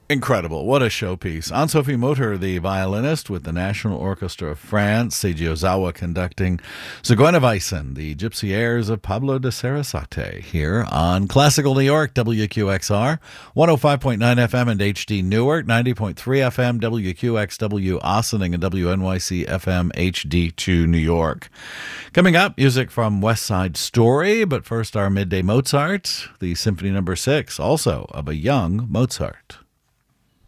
Incredible. What a showpiece. Anne-Sophie Mutter, the violinist with the National Orchestra of France, Seiji Ozawa conducting Zigeunerweisen, the gypsy airs of Pablo de Sarasate, here on Classical New York, WQXR, 105.9 FM and HD Newark, 90.3 FM, WQXW Ossining, and WNYC FM HD2 New York. Coming up, music from West Side Story, but first our Midday Mozart, the Symphony No. 6, also of a young Mozart.